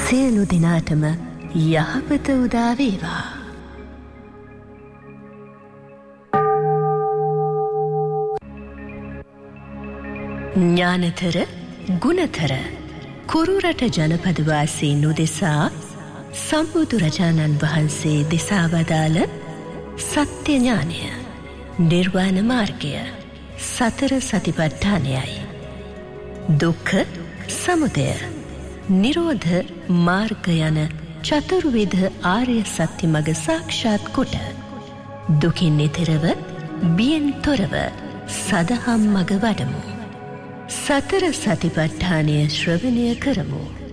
සියලු දෙනාටම යහපත උදා වේවා. ඥානතර ගුණතර කුරුරට ජනපදවාසී නුදෙසා සම්බුදුරජාණන් වහන්සේ දෙසා වදාළ සත්‍ය ඥානය, නිර්වාණ මාර්ගය, සතර සතිපට්ඨානයයි. දුක්ඛ සමුදය නිරෝධ මාර්ග යන චතුර්විධ ආර්ය සත්‍ය මඟ සාක්ෂාත් කොට දුකින් එතරව බියෙන් තොරව සදහම් මඟ වඩමු. සතර සතිපට්ඨානය ශ්‍රවණය කරමු.